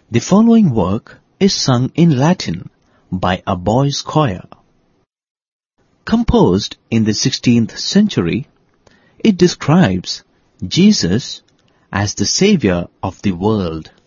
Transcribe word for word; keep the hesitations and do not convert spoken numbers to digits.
The following work is sung in Latin by a boys' choir. Composed in the sixteenth century, it describes Jesus as the Savior of the world.